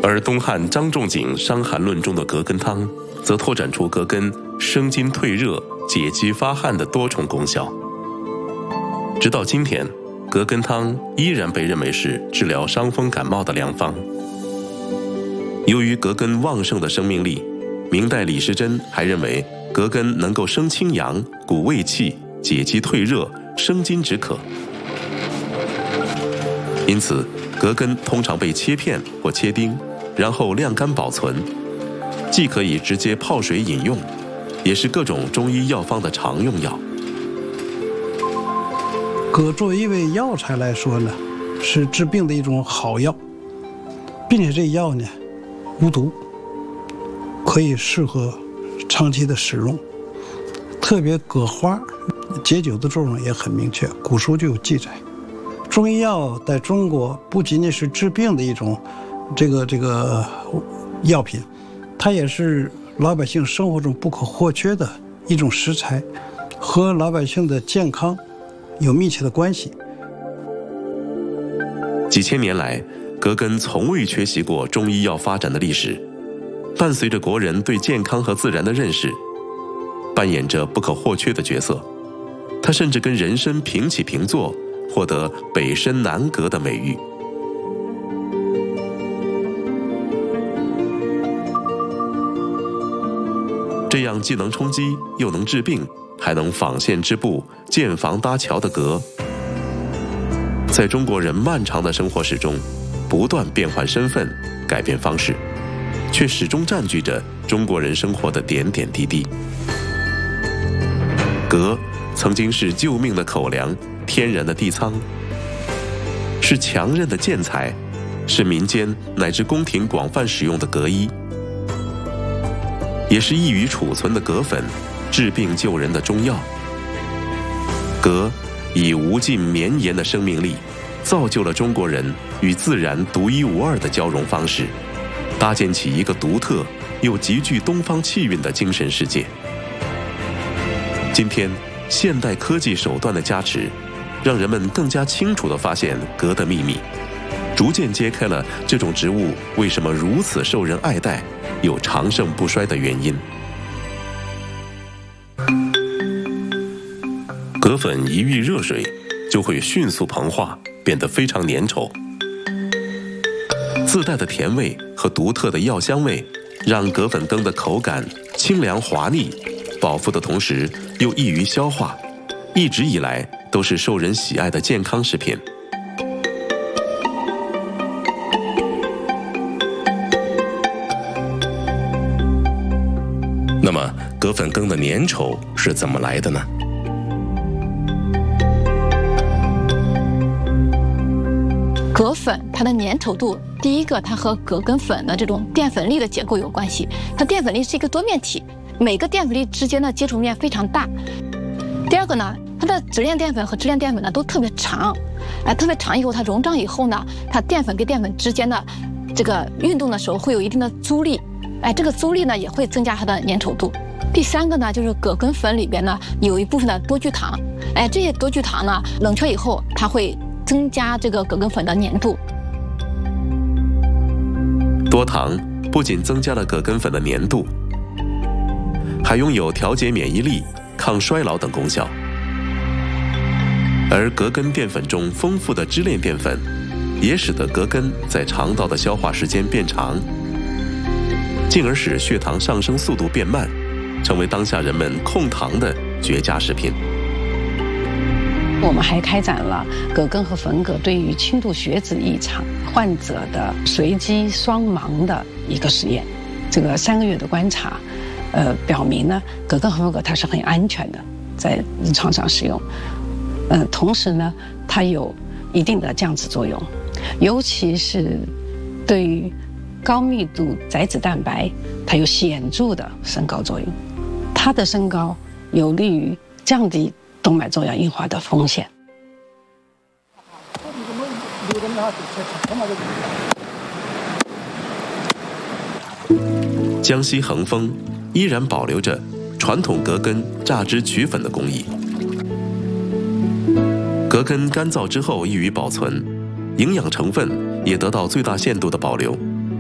而东汉张仲景《伤寒论》中的葛根汤，则拓展出葛根生津退热、解肌发汗的多重功效。直到今天，葛根汤依然被认为是治疗伤风感冒的良方。由于葛根旺盛的生命力，明代李时珍还认为葛根能够生清阳、补胃气、解肌退热、生津止渴。因此，葛根通常被切片或切丁，然后晾干保存，既可以直接泡水饮用，也是各种中医药方的常用药。 葛作为一味药材来说呢，是治病的一种好药，并且这药呢无毒，可以适合长期的使用。特别葛花解酒的作用也很明确，古书就有记载。中医药在中国不仅仅是治病的一种这个药品，它也是老百姓生活中不可或缺的一种食材，和老百姓的健康有密切的关系。 几千年来，葛根从未缺席过中医药发展的历史，伴随着国人对健康和自然的认识，扮演着不可或缺的角色。它甚至跟人参平起平坐，获得北参南葛的美誉。这样既能充饥又能治病，还能纺线织布、建房搭桥的葛，在中国人漫长的生活史中，不断变换身份、改变方式，却始终占据着中国人生活的点点滴滴。葛曾经是救命的口粮，天然的地仓，是强韧的建材，是民间乃至宫廷广泛使用的葛衣，也是易于储存的葛粉，治病救人的中药。葛以无尽绵延的生命力，造就了中国人与自然独一无二的交融方式，搭建起一个独特又极具东方气韵的精神世界。今天，现代科技手段的加持，让人们更加清楚地发现葛的秘密，逐渐揭开了这种植物为什么如此受人爱戴，又长盛不衰的原因。葛粉一遇热水，就会迅速膨化，变得非常粘稠。自带的甜味和独特的药香味，让葛粉羹的口感清凉滑腻，饱腹的同时又易于消化，一直以来都是受人喜爱的健康食品。那么，葛粉羹的粘稠是怎么来的呢？ 葛粉它的粘稠度，第一个它和葛根粉的这种淀粉粒的结构有关系，它淀粉粒是一个多面体，每个淀粉粒之间的接触面非常大。第二个呢，它的直链淀粉和支链淀粉呢都特别长，特别长以后它溶胀以后呢，它淀粉跟淀粉之间的这个运动的时候会有一定的阻力，这个阻力呢也会增加它的粘稠度。第三个呢，就是葛根粉里边呢有一部分的多聚糖，这些多聚糖呢冷却以后，它会增加这个葛根粉的粘度。 多糖不仅增加了葛根粉的粘度，还拥有调节免疫力、抗衰老等功效。而葛根淀粉中丰富的支链淀粉，也使得葛根在肠道的消化时间变长，进而使血糖上升速度变慢，成为当下人们控糖的绝佳食品。 我们还开展了葛根和粉葛对于轻度血脂异常患者的随机双盲的一个实验。这个3个月的观察，表明呢，葛根和粉葛它是很安全的，在日常上使用。同时呢，它有一定的降脂作用，尤其是对于高密度载脂蛋白，它有显著的升高作用。它的升高有利于降低动脉粥样硬化的风险。 江西恒丰依然保留着传统葛根榨汁取粉的工艺。葛根干燥之后易于保存，营养成分也得到最大限度的保留。